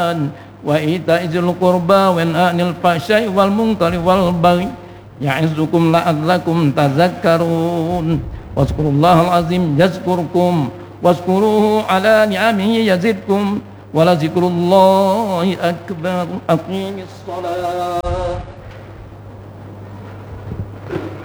وإيتاء ذي القربى وينهى عن الفحشاء والمنكر والبغي يعظكم لعلكم تذكرون واذكروا الله العظيم يذكركم واشكروه على نعمه يزدكم ولذكر الله أكبر أقيم الصلاة